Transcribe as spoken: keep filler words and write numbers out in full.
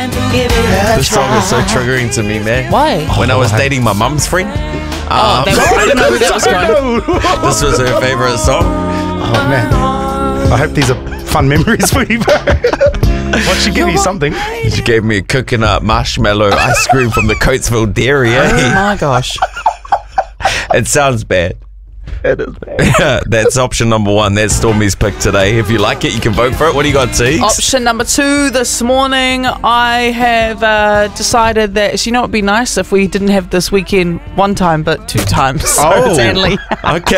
and forget it. This song is so triggering to me, man. Why? When I was dating my mum's friend, Oh, um, that was, I didn't know where that was going. this was her favourite song. Oh man, I hope these are fun memories for you, bro. What, she give you something? She gave me a coconut marshmallow ice cream from the Coatesville Dairy. Oh Eh? my gosh. It sounds bad. It is bad. That's option number one. That's Stormy's pick today. If you like it, you can vote for it. What do you got, Teagues? Option number two this morning, I have uh, decided that, you know, it would be nice if we didn't have this weekend one time, but two times. So Oh. it's Anley. Okay.